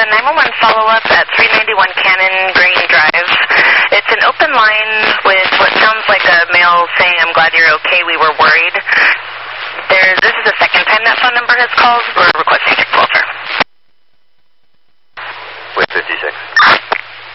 911 follow-up at 391 Cannon Green Drive. It's an open line with what sounds like a male saying, "I'm glad you're okay, we were worried." This is the second time that phone number has called. We're requesting to